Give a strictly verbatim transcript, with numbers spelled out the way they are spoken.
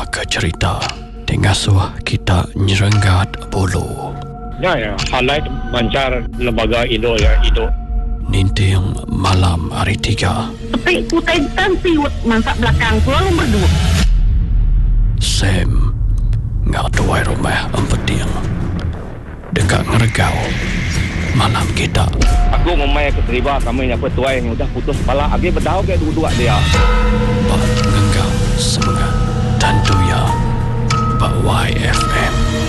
Nah ke cerita Tengasuh kita nyerenggat bulu. Ya ya, highlight mancar lembaga Indo ya, Indo. Ninting malam hari tiga. Tapi kutai tansi masak belakang selalu berdua. Sam ngak tuai rumah empeting. Dekat ngergau malam kita. Aku memang keterima kami yang petuai yang udah putus kepala. Agi berdau ke dua-dua dia. Pak ngenggau semangat. Tentu ya Pak Y F